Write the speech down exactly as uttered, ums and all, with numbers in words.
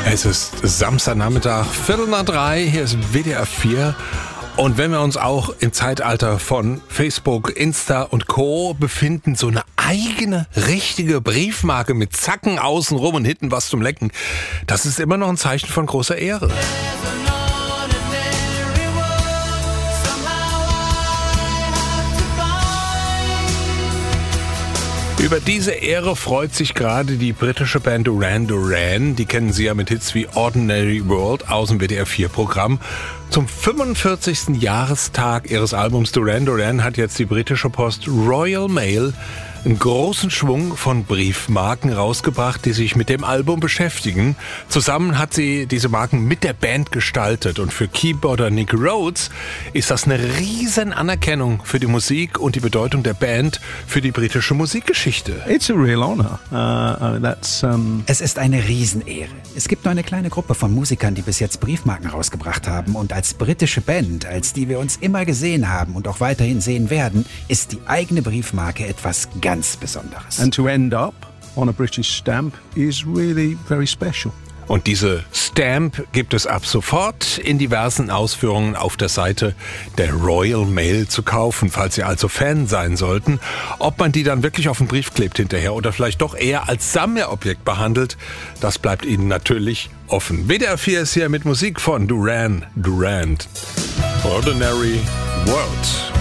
Es ist Samstagnachmittag, Viertel nach drei, hier ist W D R vier. Und wenn wir uns auch im Zeitalter von Facebook, Insta und Co. befinden, so eine eigene, richtige Briefmarke mit Zacken außenrum und hinten was zum Lecken, das ist immer noch ein Zeichen von großer Ehre. Über diese Ehre freut sich gerade die britische Band Duran Duran. Die kennen Sie ja mit Hits wie Ordinary World aus dem W D R vier Programm. Zum fünfundvierzigsten Jahrestag ihres Albums Duran Duran hat jetzt die britische Post Royal Mail einen großen Schwung von Briefmarken rausgebracht, die sich mit dem Album beschäftigen. Zusammen hat sie diese Marken mit der Band gestaltet. Und für Keyboarder Nick Rhodes ist das eine riesen Anerkennung für die Musik und die Bedeutung der Band für die britische Musikgeschichte. It's a real honor. Uh, that's, um es ist eine Riesenehre. Es gibt nur eine kleine Gruppe von Musikern, die bis jetzt Briefmarken rausgebracht haben. Und als britische Band, als die wir uns immer gesehen haben und auch weiterhin sehen werden, ist die eigene Briefmarke etwas ganz Besonderes. And to end up on a British stamp is really very special. Und diese Stamp gibt es ab sofort in diversen Ausführungen auf der Seite der Royal Mail zu kaufen, falls Sie also Fan sein sollten. Ob man die dann wirklich auf den Brief klebt hinterher oder vielleicht doch eher als Sammlerobjekt behandelt, das bleibt Ihnen natürlich offen. W D R vier ist hier mit Musik von Duran Duran. Ordinary World.